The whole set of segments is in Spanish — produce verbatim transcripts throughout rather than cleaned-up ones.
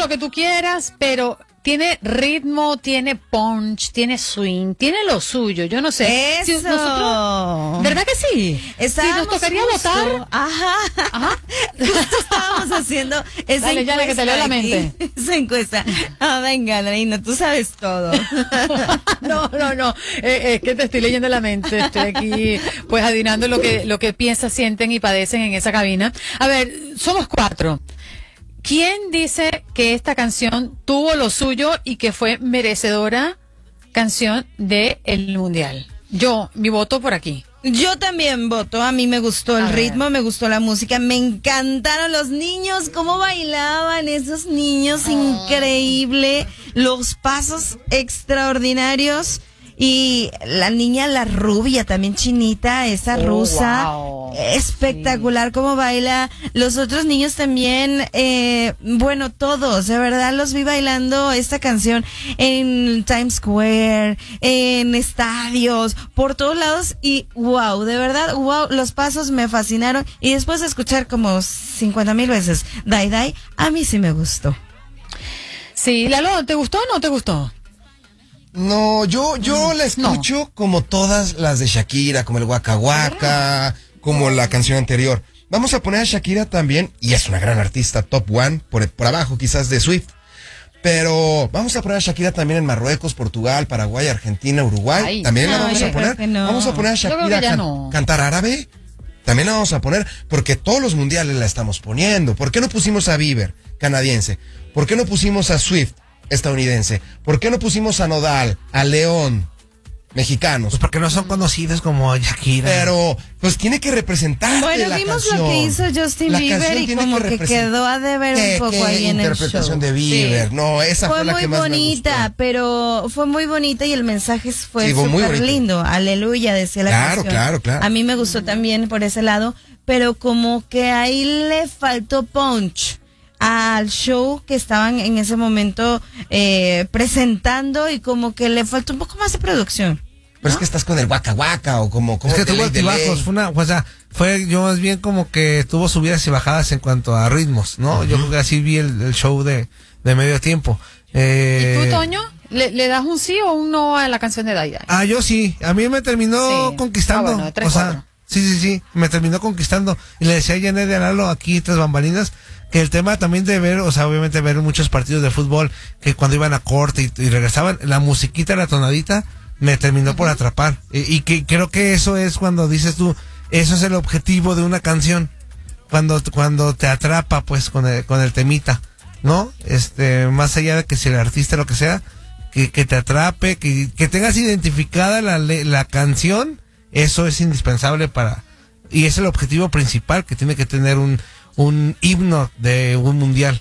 lo que tú quieras, pero tiene ritmo, tiene punch, tiene swing, tiene lo suyo. Yo no sé. Eso. Si nosotros, ¿verdad que sí? Estábamos si nos tocaría justo, votar. Ajá. Ajá. Justo estábamos haciendo esa Dale, encuesta. Yana, que te leo la mente. Aquí, esa encuesta. Ah, venga, Andreina, tú sabes todo. No, no, no. Eh, es que te estoy leyendo la mente. Estoy aquí, pues, adivinando lo que, lo que piensan, sienten y padecen en esa cabina. A ver, somos cuatro. ¿Quién dice que esta canción tuvo lo suyo y que fue merecedora canción del Mundial? Yo, mi voto por aquí. Yo también voto, a mí me gustó el A ritmo, ver. me gustó la música, me encantaron los niños, cómo bailaban esos niños, increíble, los pasos extraordinarios y la niña, la rubia, también chinita, esa Oh, rusa, wow. espectacular cómo baila, los otros niños también, eh, bueno, todos, de verdad los vi bailando esta canción en Times Square, en estadios, por todos lados y wow, de verdad, wow, los pasos me fascinaron y después de escuchar como cincuenta mil veces Dai Dai, a mí sí me gustó. Sí, Lalo, ¿te gustó o no te gustó? No, yo, yo la escucho No. como todas las de Shakira, como el Waka Waka, como la canción anterior. Vamos a poner a Shakira también, y es una gran artista, top one, por, por abajo quizás de Swift. Pero vamos a poner a Shakira también en Marruecos, Portugal, Paraguay, Argentina, Uruguay. Ay, también la no, vamos yo a creo poner. que no. Vamos a poner a Yo creo Shakira que ya can- no. cantar árabe. También la vamos a poner, porque todos los mundiales la estamos poniendo. ¿Por qué no pusimos a Bieber, canadiense? ¿Por qué no pusimos a Swift, estadounidense? ¿Por qué no pusimos a Nodal, a León, mexicanos? Pues porque no son conocidos como Shakira. Pero, pues tiene que representar Bueno, la vimos canción. lo que hizo Justin La Bieber canción y tiene como que, representar. quedó a deber ¿Qué- un poco qué ahí en el show. interpretación de Bieber? Sí. No, esa fue, Fue la muy que más bonita, me gustó. pero fue muy bonita y el mensaje fue Sí, fue muy súper bonito. lindo. Aleluya, decía la Claro, canción. claro, claro. A mí me gustó también por ese lado, pero como que ahí le faltó punch al show que estaban en ese momento eh, presentando y como que le faltó un poco más de producción. Pero es que estás con el Waka Waka o como... como Es que de tuvo ley, de ley. altibajos, fue una, o sea, fue yo más bien como que tuvo subidas y bajadas en cuanto a ritmos, ¿no? Uh-huh. Yo creo que así vi el, el show de, de medio tiempo. Eh, ¿Y tú, Toño? ¿Le, ¿Le das un sí o un no a la canción de Dai Dai? Ah, yo sí, a mí me terminó Sí. conquistando. Ah, bueno, de tres, o sea, cuatro. sí, sí, sí, me terminó conquistando. Y le decía a Janet de Lalo aquí tras bambalinas que el tema también de ver, o sea, obviamente ver muchos partidos de fútbol, que cuando iban a corte y, y regresaban, la musiquita, la tonadita, me terminó uh-huh. por atrapar. Y, y que creo que eso es cuando dices tú, eso es el objetivo de una canción. Cuando, cuando te atrapa, pues, con el, con el temita, ¿no? Este, más allá de que si el artista lo que sea, que, que te atrape, que, que tengas identificada la, la canción, eso es indispensable para, y es el objetivo principal que tiene que tener un, un himno de un mundial.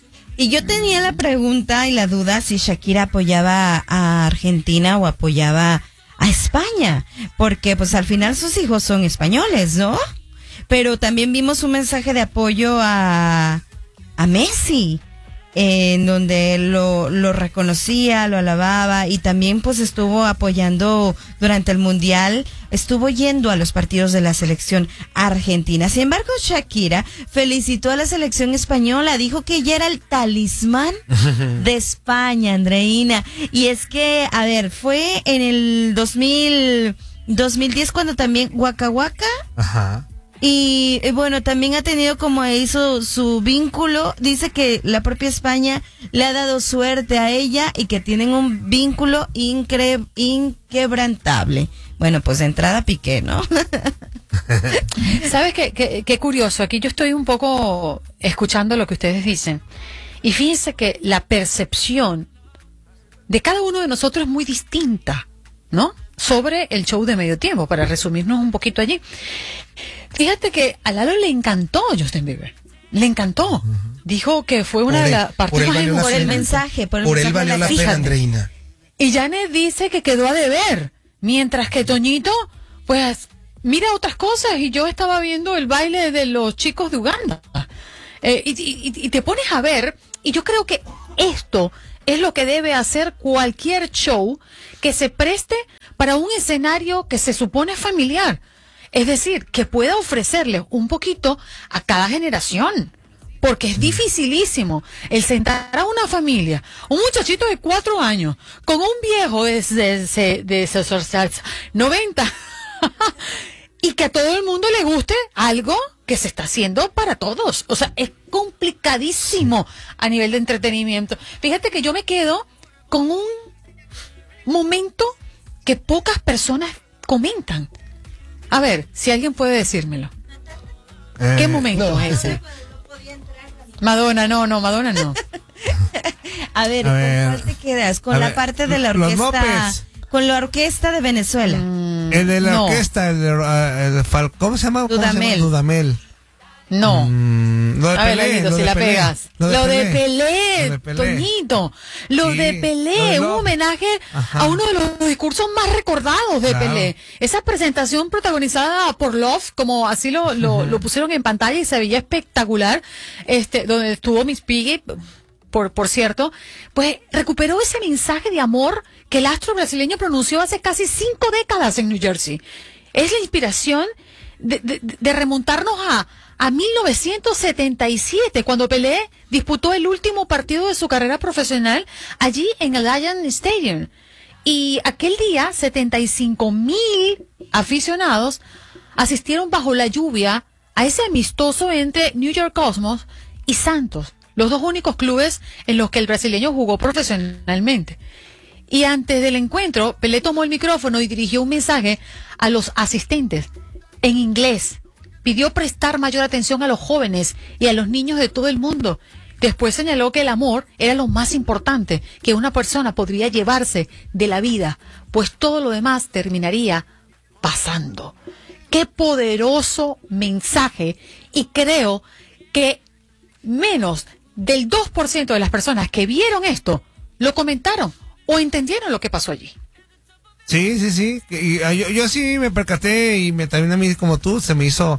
Y yo tenía la pregunta y la duda si Shakira apoyaba a Argentina o apoyaba a España, porque pues al final sus hijos son españoles, ¿no? Pero también vimos un mensaje de apoyo a, a Messi, en donde lo, lo reconocía, lo alababa y también pues estuvo apoyando durante el Mundial, estuvo yendo a los partidos de la selección argentina. Sin embargo, Shakira felicitó a la selección española, dijo que ella era el talismán de España, Andreina. Y es que, a ver, fue en el dos mil, dos mil diez cuando también Waka Waka. Ajá. Y eh, bueno, también ha tenido como hizo su vínculo, dice que la propia España le ha dado suerte a ella y que tienen un vínculo incre inquebrantable. Bueno, pues de entrada Piqué, ¿no? ¿Sabes qué, qué, qué curioso? Aquí yo estoy un poco escuchando lo que ustedes dicen. Y fíjense que la percepción de cada uno de nosotros es muy distinta, ¿no? Sobre el show de medio tiempo, para resumirnos un poquito allí. Fíjate que a Lalo le encantó Justin Bieber. Le encantó. Uh-huh. Dijo que fue una por de el, las partes más emocionantes. Por el mensaje. Por, el por mensaje él valió la, la pena, Fíjate. Andreina. Y Janet dice que quedó a deber. Mientras que Toñito, pues, mira otras cosas. Y yo estaba viendo el baile de los chicos de Uganda. Eh, y, y, y te pones a ver. Y yo creo que esto es lo que debe hacer cualquier show que se preste para un escenario que se supone familiar. Es decir, que pueda ofrecerle un poquito a cada generación. porque es dificilísimo el sentar a una familia, un muchachito de cuatro años, con un viejo de, de, de, de, de noventa, y que a todo el mundo le guste algo que se está haciendo para todos. O sea, es complicadísimo a nivel de entretenimiento. Fíjate que yo me quedo con un momento que pocas personas comentan. A ver, si alguien puede decírmelo. Eh, ¿Qué momento no. es ese? Madonna, no, no, Madonna no. A ver, A ¿con ver. cuál te quedas? Con A la ver, parte de la los orquesta. mopeds. Con la orquesta de Venezuela. Mm, El de la no, orquesta, el de uh, el Fal- ¿cómo se llama? ¿Cómo se llama? Dudamel. Dudamel. No. Mm, lo de A ver, Pelé, Lalito, lo si de la Pelé, pegas. Lo de Pelé, lo de Pelé. Toñito. Lo Sí, de lo Pelé, de un Love. homenaje Ajá. a uno de los discursos más recordados de Claro. Pelé. Esa presentación protagonizada por Love, como así lo, lo, lo pusieron en pantalla y se veía espectacular, este, donde estuvo Miss Piggy, por, por cierto, pues recuperó ese mensaje de amor que el astro brasileño pronunció hace casi cinco décadas en New Jersey. Es la inspiración de, de, de remontarnos a, a mil novecientos setenta y siete, cuando Pelé disputó el último partido de su carrera profesional allí en el Allianz Stadium. Y aquel día, setenta y cinco mil aficionados asistieron bajo la lluvia a ese amistoso entre New York Cosmos y Santos, los dos únicos clubes en los que el brasileño jugó profesionalmente. Y antes del encuentro, Pelé tomó el micrófono y dirigió un mensaje a los asistentes en inglés. Pidió prestar mayor atención a los jóvenes y a los niños de todo el mundo. Después señaló que el amor era lo más importante que una persona podría llevarse de la vida, pues todo lo demás terminaría pasando. Qué poderoso mensaje, y creo que menos del dos por ciento de las personas que vieron esto lo comentaron o entendieron lo que pasó allí. Sí, sí, sí. Y, ah, yo, yo sí me percaté y me, también a mí como tú se me hizo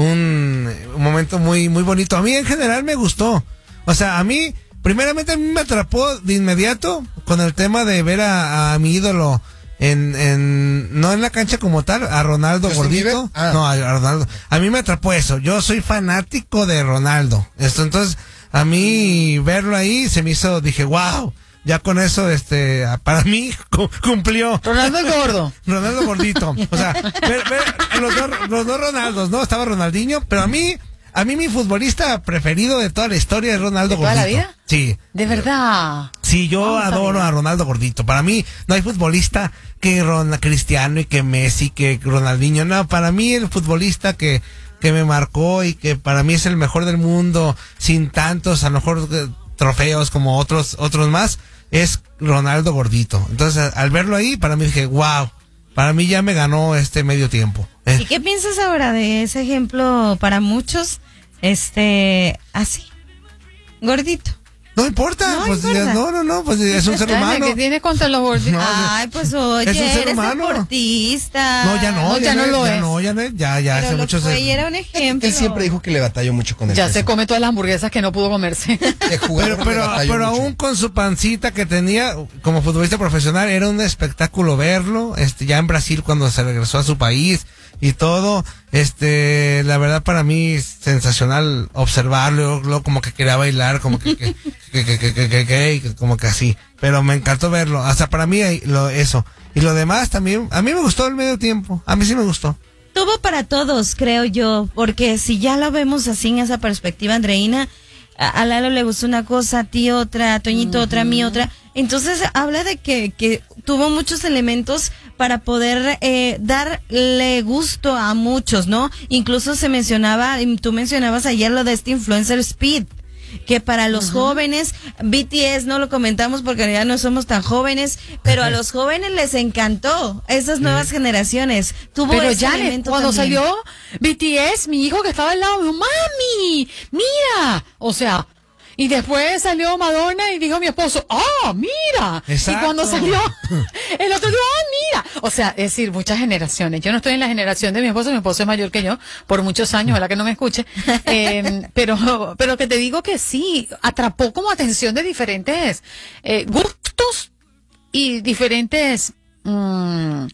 un, un momento muy, muy bonito. A mí en general me gustó. O sea, a mí, primeramente a mí me atrapó de inmediato con el tema de ver a, a mi ídolo en, en, no en la cancha como tal, a Ronaldo ¿Justin gordito. Bieber? Ah. No, a, a Ronaldo. A mí me atrapó eso. Yo soy fanático de Ronaldo. Esto, entonces, a mí verlo ahí se me hizo, dije, wow. Ya con eso, este, para mí cu- cumplió. Ronaldo el gordo. Ronaldo gordito. O sea, ver, ver los, dos, los dos Ronaldos, ¿no? Estaba Ronaldinho, pero a mí, a mí mi futbolista preferido de toda la historia es Ronaldo ¿De toda gordito. la vida? Sí. De verdad. Sí, yo No, está adoro bien. a Ronaldo gordito. Para mí no hay futbolista que Ron, Cristiano y que Messi, que Ronaldinho. No, para mí el futbolista que, que me marcó y que para mí es el mejor del mundo, sin tantos, a lo mejor, eh, trofeos como otros, otros más, es Ronaldo gordito. Entonces, al verlo ahí, para mí dije, wow, para mí ya me ganó este medio tiempo. Eh, ¿Y qué piensas ahora de ese ejemplo para muchos? Este, así, gordito. no importa, No pues importa. ya- no, no, no, pues es un ser Ana, humano. ¿qué tienes contra los gorditos? No, Ay, pues oye, es un ser eres humano. deportista. No, ya no, No, ya no es, lo ya es. no, ya no es, ya, ya Pero hace lo muchos fue años. y era un ejemplo. Él siempre dijo que le batalló mucho con el Ya peso. se come todas las hamburguesas que no pudo comerse. De jugador Pero, le pero, batalló pero mucho. aún con su pancita que tenía como futbolista profesional, era un espectáculo verlo, este, ya en Brasil cuando se regresó a su país y todo, este, la verdad para mí es sensacional observarlo, luego como que quería bailar, como que, que, que, que, que, que, que, que, que, como que así, pero me encantó verlo, hasta para mí ahí, lo, eso, y lo demás también, a mí me gustó el medio tiempo, a mí sí me gustó. Tuvo para todos, creo yo, porque si ya lo vemos así en esa perspectiva, Andreina, a, a Lalo le gustó una cosa, a ti otra, a Toñito otra, a mí otra. Entonces habla de que, que tuvo muchos elementos para poder eh, darle gusto a muchos, ¿no? Incluso se mencionaba, y tú mencionabas ayer lo de este influencer Speed, que para los jóvenes, B T S no lo comentamos porque ya no somos tan jóvenes, pero a los jóvenes les encantó esas nuevas generaciones. Tuvo Pero ese Janet, elemento cuando también. salió B T S, mi hijo que estaba al lado me dijo, mami, mira. O sea, y después salió Madonna y dijo mi esposo, ah, mira. Exacto. Y cuando salió, el otro dijo, ah, mira. O sea, es decir, muchas generaciones. Yo no estoy en la generación de mi esposo, mi esposo es mayor que yo por muchos años, ojalá que no me escuche. Eh, pero, pero que te digo que sí, atrapó como atención de diferentes eh, gustos y diferentes mm,